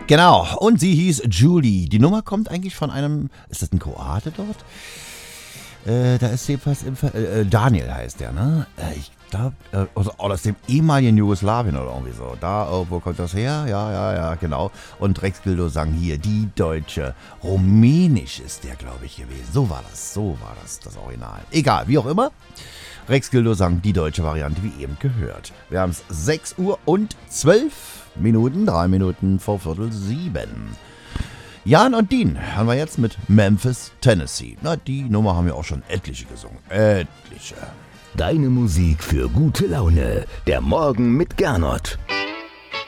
Genau, und sie hieß Julie. Die Nummer kommt eigentlich von einem, ist das ein Kroate dort? Da ist jedenfalls Daniel heißt der, ne? Ich glaube, aus dem ehemaligen Jugoslawien oder irgendwie so. Da, wo kommt das her? Ja, genau. Und Rex Gildo sang hier, die Deutsche. Rumänisch ist der, glaube ich, gewesen. So war das Original. Egal, wie auch immer. Rex Gildo sang die deutsche Variante, wie eben gehört. Wir haben es 6 Uhr und 12 Minuten, 3 Minuten vor 6:45. Jan und Dean haben wir jetzt mit Memphis, Tennessee. Na, die Nummer haben wir auch schon etliche gesungen. Etliche. Deine Musik für gute Laune. Der Morgen mit Gernot.